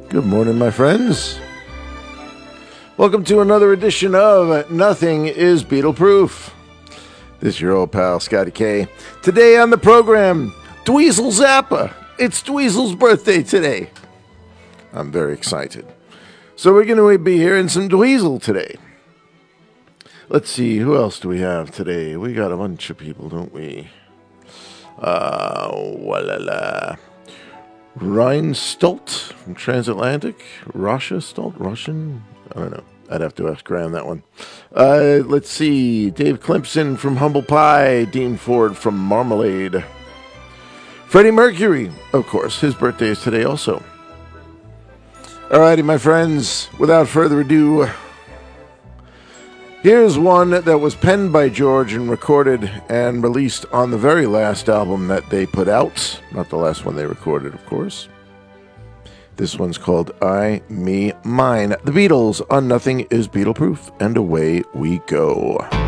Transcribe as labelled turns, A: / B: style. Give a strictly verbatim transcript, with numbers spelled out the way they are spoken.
A: Good morning, my friends. Welcome to another edition of Nothing is Beatle-Proof. This is your old pal, Scotty K. Today on the program, Dweezil Zappa. It's Dweezil's birthday today. I'm very excited. So we're going to be hearing some Dweezil today. Let's see, who else do we have today? We got a bunch of people, don't we? Uh, walala. Ryan Stolt from Transatlantic. Russia Stolt? Russian? I don't know. I'd have to ask Graham that one. Uh, let's see. Dave Clemson from Humble Pie. Dean Ford from Marmalade. Freddie Mercury, of course. His birthday is today also. Alrighty, my friends. Without further ado, here's one that was penned by George and recorded and released on the very last album that they put out. Not the last one they recorded, of course. This one's called I, Me, Mine. The Beatles on Nothing is Beatle-Proof, and away we go.